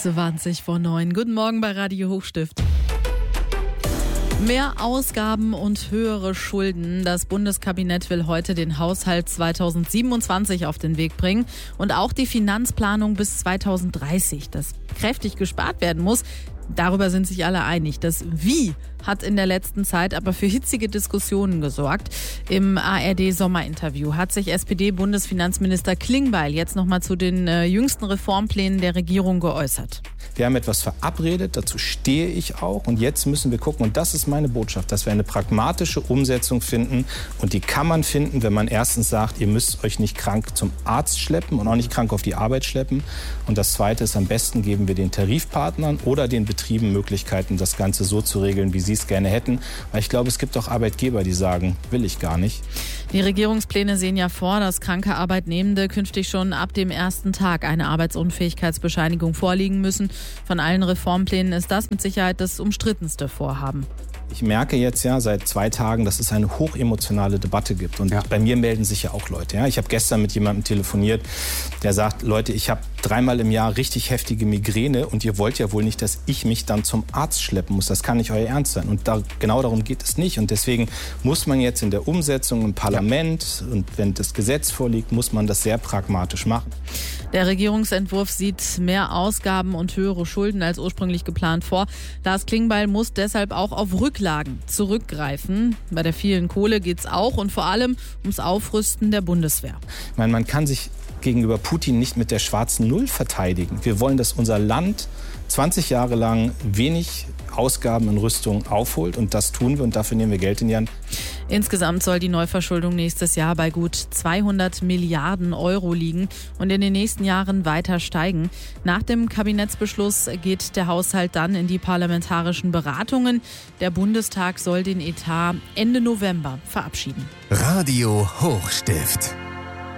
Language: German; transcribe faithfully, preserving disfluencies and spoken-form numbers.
zwanzig vor neun. Guten Morgen bei Radio Hochstift. Mehr Ausgaben und höhere Schulden. Das Bundeskabinett will heute den Haushalt zweitausendsiebenundzwanzig auf den Weg bringen und auch die Finanzplanung bis zweitausenddreißig, dass kräftig gespart werden muss. Darüber sind sich alle einig. Das Wie hat in der letzten Zeit aber für hitzige Diskussionen gesorgt. Im A R D-Sommerinterview hat sich S P D-Bundesfinanzminister Klingbeil jetzt nochmal zu den äh, jüngsten Reformplänen der Regierung geäußert. Wir haben etwas verabredet, dazu stehe ich auch. Und jetzt müssen wir gucken, und das ist meine Botschaft, dass wir eine pragmatische Umsetzung finden. Und die kann man finden, wenn man erstens sagt, ihr müsst euch nicht krank zum Arzt schleppen und auch nicht krank auf die Arbeit schleppen. Und das Zweite ist, am besten geben wir den Tarifpartnern oder den Betrieben Möglichkeiten, das Ganze so zu regeln, wie sie es gerne hätten. Weil ich glaube, es gibt auch Arbeitgeber, die sagen, will ich gar nicht. Die Regierungspläne sehen ja vor, dass kranke Arbeitnehmende künftig schon ab dem ersten Tag eine Arbeitsunfähigkeitsbescheinigung vorlegen müssen. Von allen Reformplänen ist das mit Sicherheit das umstrittenste Vorhaben. Ich merke jetzt ja seit zwei Tagen, dass es eine hochemotionale Debatte gibt. Und ja. bei mir melden sich ja auch Leute. Ja. Ich habe gestern mit jemandem telefoniert, der sagt, Leute, ich habe dreimal im Jahr richtig heftige Migräne und ihr wollt ja wohl nicht, dass ich mich dann zum Arzt schleppen muss. Das kann nicht euer Ernst sein. Und da, genau darum geht es nicht. Und deswegen muss man jetzt in der Umsetzung im Parlament ja. und wenn das Gesetz vorliegt, muss man das sehr pragmatisch machen. Der Regierungsentwurf sieht mehr Ausgaben und höhere Schulden als ursprünglich geplant vor. Lars Klingbeil muss deshalb auch auf Rücklagen zurückgreifen. Bei der vielen Kohle geht es auch und vor allem ums Aufrüsten der Bundeswehr. Ich meine, man kann sich gegenüber Putin nicht mit der schwarzen Null verteidigen. Wir wollen, dass unser Land zwanzig Jahre lang wenig Ausgaben in Rüstung aufholt und das tun wir und dafür nehmen wir Geld in die Hand. Insgesamt soll die Neuverschuldung nächstes Jahr bei gut zweihundert Milliarden Euro liegen und in den nächsten Jahren weiter steigen. Nach dem Kabinettsbeschluss geht der Haushalt dann in die parlamentarischen Beratungen. Der Bundestag soll den Etat Ende November verabschieden. Radio Hochstift.